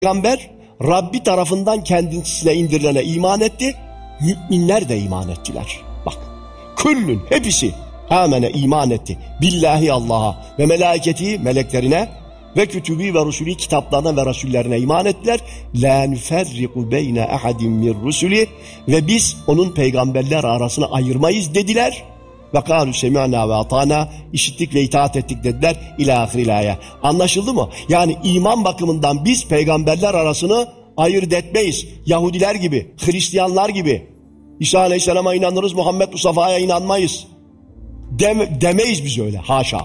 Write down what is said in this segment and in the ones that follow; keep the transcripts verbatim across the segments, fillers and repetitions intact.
Peygamber Rabbi tarafından kendisine indirilene iman etti. Müminler de iman ettiler. Bak, küllün, hepsi amene, iman etti. Billahi, Allah'a ve melaiketi, meleklerine ve kütübü ve rusulü, kitaplarına ve rasullerine iman ettiler. La nüferriku beyne ahadin min rusuli, ve biz onun peygamberler arasını ayırmayız dediler. Ve kâlü semi'nâ ve atâna, işittik ve itaat ettik dediler. İlâ ahiril âye. Anlaşıldı mı? Yani iman bakımından biz peygamberler arasını ayırt etmeyiz. Yahudiler gibi, Hristiyanlar gibi. İsa Aleyhisselam'a inanırız, Muhammed Mustafa'ya inanmayız. Dem demeyiz biz öyle, haşa.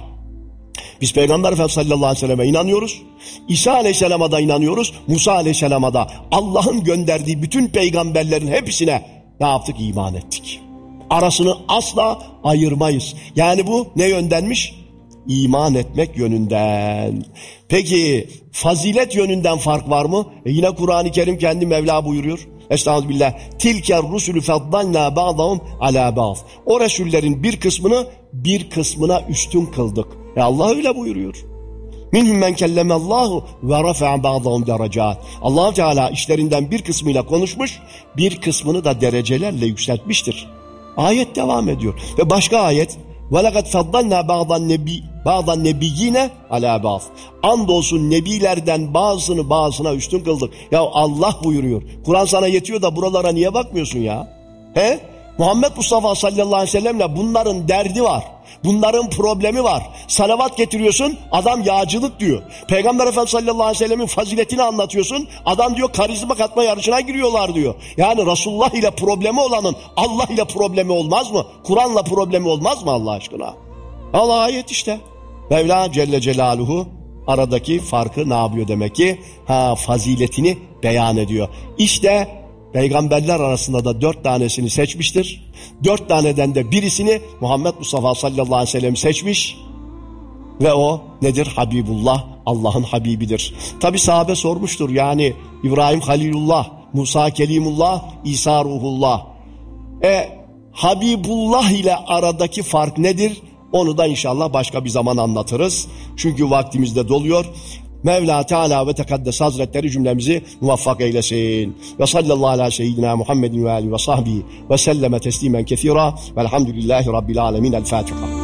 Biz Peygamber Efendimiz sallallahu aleyhi ve selleme inanıyoruz. İsa Aleyhisselam'a da inanıyoruz. Musa Aleyhisselam'a da, Allah'ın gönderdiği bütün peygamberlerin hepsine ne yaptık? İman ettik. Arasını asla ayırmayız. Yani bu ne yöndenmiş? İman etmek yönünden. Peki fazilet yönünden fark var mı? E yine Kur'an-ı Kerim kendi Mevla buyuruyor. Estağfirullah. Tilker rusulü faddalna ba'dahum ala ba'd. O resullerin bir kısmını bir kısmına üstün kıldık. E Allah öyle buyuruyor. Minhum men kellemallahu ve rafa'a ba'dahum derecat. Allah Teala işlerinden bir kısmıyla konuşmuş, bir kısmını da derecelerle yükseltmiştir. Ayet devam ediyor. Ve başka ayet, وَلَقَدْ فَضَّلْنَا بَعْضَ النَّبِيِّينَ عَلَى بَعْضٍ. Andolsun nebilerden bazısını bazısına üstün kıldık. Ya Allah buyuruyor. Kur'an sana yetiyor da buralara niye bakmıyorsun ya? He? Muhammed Mustafa sallallahu aleyhi ve sellemle bunların derdi var. Bunların problemi var. Salavat getiriyorsun, adam yağcılık diyor. Peygamber Efendimiz sallallahu aleyhi ve sellemin faziletini anlatıyorsun, adam diyor karizma katma yarışına giriyorlar diyor. Yani Resulullah ile problemi olanın Allah ile problemi olmaz mı? Kur'an'la problemi olmaz mı Allah aşkına? Allah ayet işte. Mevla Celle Celaluhu aradaki farkı ne yapıyor demek ki? Ha, faziletini beyan ediyor. İşte peygamberler arasında da dört tanesini seçmiştir. Dört taneden de birisini Muhammed Mustafa sallallahu aleyhi ve sellem seçmiş. Ve o nedir? Habibullah, Allah'ın Habibidir. Tabi sahabe sormuştur, yani İbrahim Halilullah, Musa Kelimullah, İsa Ruhullah. E Habibullah ile aradaki fark nedir? Onu da inşallah başka bir zaman anlatırız. Çünkü vaktimiz de doluyor. Mevla Teala ve Tekaddes Hazretleri cümlemizi muvaffak eylesin. Ve sallallahu ala seyyidina Muhammedin ve alihi ve sahbihi ve selleme teslimen kethira velhamdülillahi rabbil alemin. El Fatiha.